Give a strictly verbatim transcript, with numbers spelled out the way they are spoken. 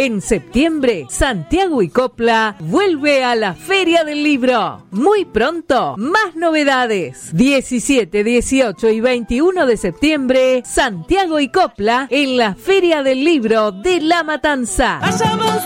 En septiembre, Santiago y Copla vuelve a la Feria del Libro. Muy pronto, más novedades. diecisiete, dieciocho y veintiuno de septiembre, Santiago y Copla en la Feria del Libro de La Matanza.